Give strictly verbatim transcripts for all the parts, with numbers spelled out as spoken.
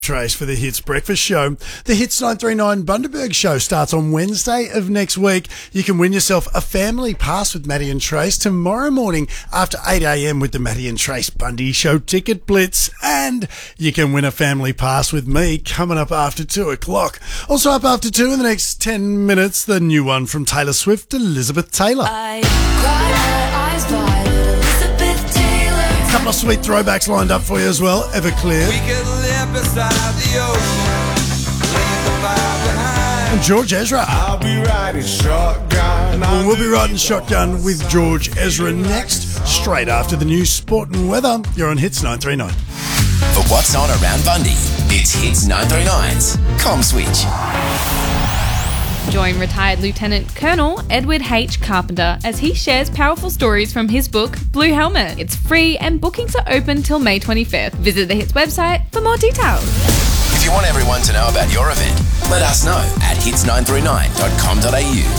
Trace for the Hits Breakfast Show. The Hits nine three nine Bundaberg Show starts on Wednesday of next week. You can win yourself a family pass with Matty and Trace tomorrow morning after eight a.m. with the Matty and Trace Bundy Show Ticket Blitz. And you can win a family pass with me coming up after two o'clock. Also up after two in the next ten minutes, the new one from Taylor Swift, Elizabeth Taylor. I cried my eyes wide, Elizabeth Taylor. A couple of sweet throwbacks lined up for you as well. Everclear. We could live beside the ocean, leave the fire behind. And George Ezra. I'll be riding shotgun. Well, we'll be riding shotgun with George Ezra next, straight after the news, sport and weather. You're on Hits nine three nine. For what's on around Bundy, it's Hits nine three nine's Com Switch. Join retired Lieutenant Colonel Edward H. Carpenter as he shares powerful stories from his book, Blue Helmet. It's free and bookings are open till May twenty-fifth. Visit the Hits website for more details. If you want everyone to know about your event, let us know at hits nine three nine dot com dot a u.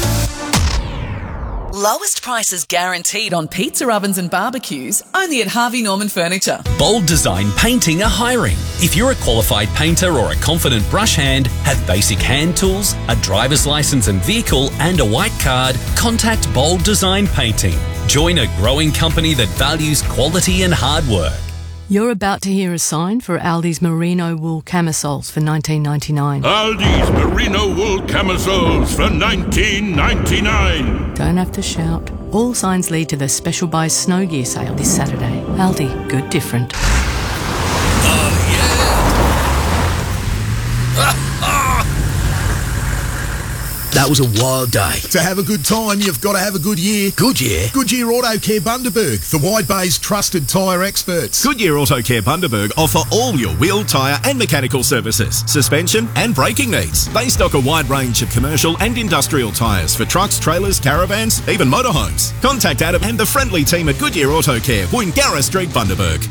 Lowest prices guaranteed on pizza ovens and barbecues, only at Harvey Norman Furniture. Bold Design Painting are hiring. If you're a qualified painter or a confident brush hand, have basic hand tools, a driver's license and vehicle, and a white card, contact Bold Design Painting. Join a growing company that values quality and hard work. You're about to hear a sign for Aldi's merino wool camisoles for nineteen ninety-nine. Aldi's merino wool camisoles for nineteen ninety-nine. Don't have to shout. All signs lead to the special buy snow gear sale this Saturday. Aldi, good different. Oh, yeah. That was a wild day. To have a good time, you've got to have a good year. Goodyear? Goodyear Auto Care Bundaberg, the Wide Bay's trusted tyre experts. Goodyear Auto Care Bundaberg offer all your wheel, tyre and mechanical services, suspension and braking needs. They stock a wide range of commercial and industrial tyres for trucks, trailers, caravans, even motorhomes. Contact Adam and the friendly team at Goodyear Auto Care, Woongarra Street, Bundaberg.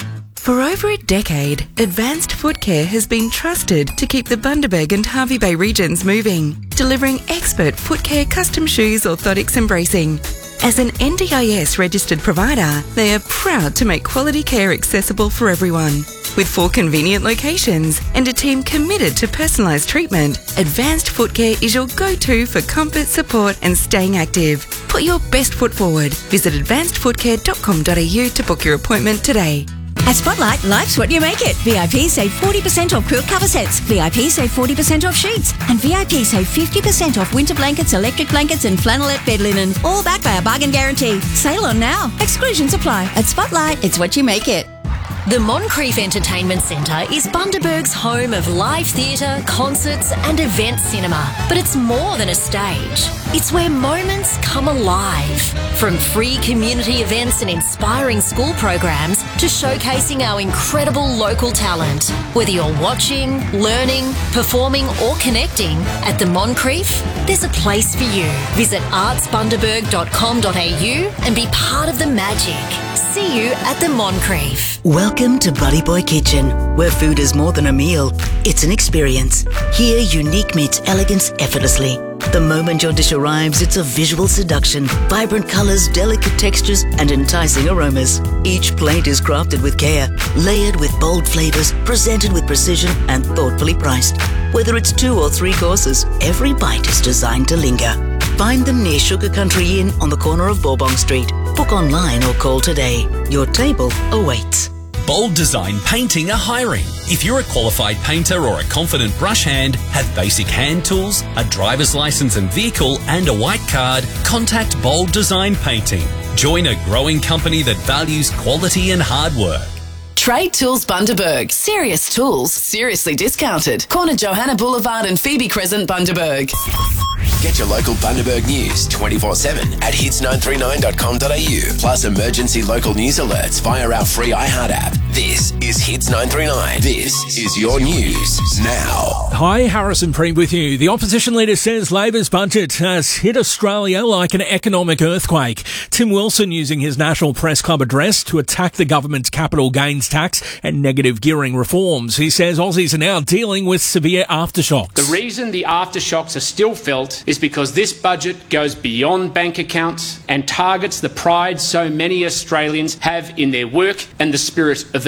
For over a decade, Advanced Foot Care has been trusted to keep the Bundaberg and Hervey Bay regions moving, delivering expert foot care, custom shoes, orthotics and bracing. As an N D I S registered provider, they are proud to make quality care accessible for everyone. With four convenient locations and a team committed to personalised treatment, Advanced Foot Care is your go-to for comfort, support and staying active. Put your best foot forward. Visit advanced foot care dot com dot a u to book your appointment today. At Spotlight, life's what you make it. V I P save forty percent off quilt cover sets. V I P save forty percent off sheets. And V I P save fifty percent off winter blankets, electric blankets and flannelette bed linen. All backed by a bargain guarantee. Sale on now. Exclusions apply. At Spotlight, it's what you make it. The Moncrief Entertainment Centre is Bundaberg's home of live theatre, concerts and event cinema. But it's more than a stage. It's where moments come alive. From free community events and inspiring school programs to showcasing our incredible local talent. Whether you're watching, learning, performing or connecting, at the Moncrief, there's a place for you. Visit arts bundaberg dot com dot a u and be part of the magic. See you at the Moncrief. Welcome to Buddy Boy Kitchen, where food is more than a meal, it's an experience. Here, unique meets elegance effortlessly. The moment your dish arrives, it's a visual seduction, vibrant colours, delicate textures and enticing aromas. Each plate is crafted with care, layered with bold flavours, presented with precision and thoughtfully priced. Whether it's two or three courses, every bite is designed to linger. Find them near Sugar Country Inn on the corner of Bourbon Street. Book online or call today. Your table awaits. Bold Design Painting are hiring. If you're a qualified painter or a confident brush hand, have basic hand tools, a driver's license and vehicle and a white card, contact Bold Design Painting. Join a growing company that values quality and hard work. Trade Tools Bundaberg. Serious tools, seriously discounted. Corner Johanna Boulevard and Phoebe Crescent, Bundaberg. Get your local Bundaberg news twenty-four seven at hits nine three nine dot com dot a u, plus emergency local news alerts via our free iHeart app. This is Hits nine three nine. This is your news now. Hi, Harrison Preem with you. The opposition leader says Labor's budget has hit Australia like an economic earthquake. Tim Wilson using his National Press Club address to attack the government's capital gains tax and negative gearing reforms. He says Aussies are now dealing with severe aftershocks. The reason the aftershocks are still felt is because this budget goes beyond bank accounts and targets the pride so many Australians have in their work and the spirit of the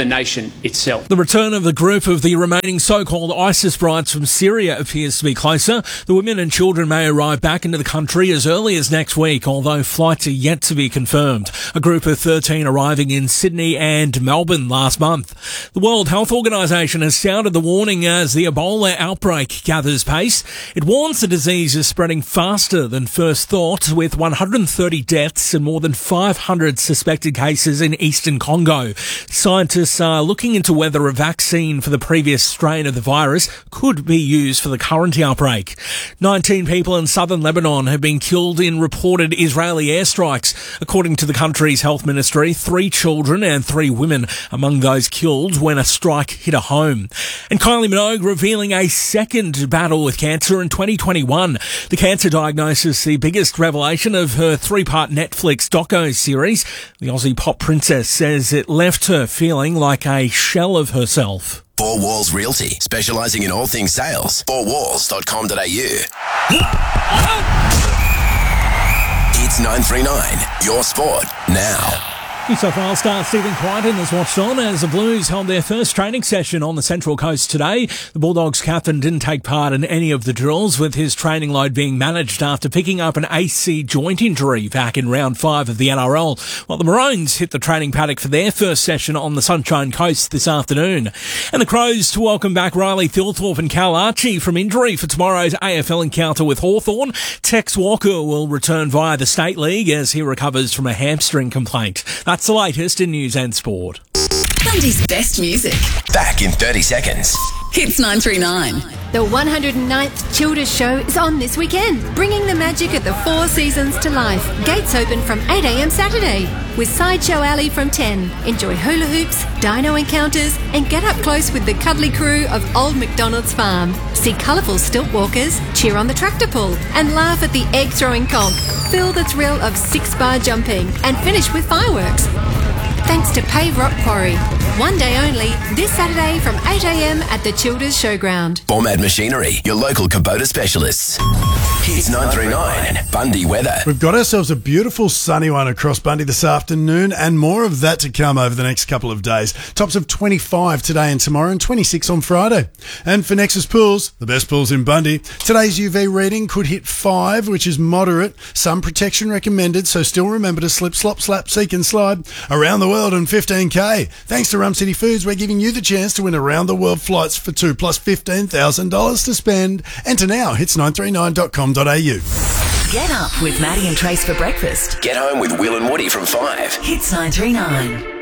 the nation itself. The return of the group of the remaining so-called ISIS brides from Syria appears to be closer. The women and children may arrive back into the country as early as next week, although flights are yet to be confirmed. A group of thirteen arriving in Sydney and Melbourne last month. The World Health Organization has sounded the warning as the Ebola outbreak gathers pace. It warns the disease is spreading faster than first thought, with one hundred thirty deaths and more than five hundred suspected cases in eastern Congo. Scientists are looking into whether a vaccine for the previous strain of the virus could be used for the current outbreak. nineteen people in southern Lebanon have been killed in reported Israeli airstrikes. According to the country's health ministry, three children and three women among those killed when a strike hit a home. And Kylie Minogue revealing a second battle with cancer in twenty twenty-one. The cancer diagnosis, the biggest revelation of her three-part Netflix doco series. The Aussie pop princess says it left her feeling like a shell of herself. Four Walls Realty, specialising in all things sales. four walls dot com dot a u. Hits nine three nine, your sport now. New South Wales star Stephen Crichton has watched on as the Blues held their first training session on the Central Coast today. The Bulldogs captain didn't take part in any of the drills, with his training load being managed after picking up an A C joint injury back in round five of the N R L, while the Maroons hit the training paddock for their first session on the Sunshine Coast this afternoon. And the Crows to welcome back Riley Thilthorpe and Cal Archie from injury for tomorrow's A F L encounter with Hawthorn. Tex Walker will return via the State League as he recovers from a hamstring complaint. That's the latest in news and sport. Bundy's best music. Back in thirty seconds. Hits nine three nine. The one hundred ninth Childers Show is on this weekend, bringing the magic of the Four Seasons to life. Gates open from eight a.m. Saturday, with Sideshow Alley from ten. Enjoy hula hoops, dino encounters, and get up close with the cuddly crew of Old MacDonald's Farm. See colourful stilt walkers, cheer on the tractor pull, and laugh at the egg-throwing comp. Feel the thrill of six-bar jumping, and finish with fireworks. Thanks to Pave Rock Quarry. One day only, this Saturday from eight a.m. at the Childers Showground. Bomad Machinery, your local Kubota specialists. Hits nine three nine, Bundy weather. We've got ourselves a beautiful sunny one across Bundy this afternoon, and more of that to come over the next couple of days. Tops of twenty-five today and tomorrow, and twenty-six on Friday. And for Nexus Pools, the best pools in Bundy, today's U V reading could hit five, which is moderate. Sun protection recommended, so still remember to slip, slop, slap, seek and slide around the world in fifteen K. Thanks to Rum City Foods, we're giving you the chance to win around the world flights for two plus fifteen thousand dollars to spend. Enter now, hits nine three nine dot com dot a u. Get up with Maddie and Trace for breakfast. Get home with Will and Woody from five. Hits nine three nine.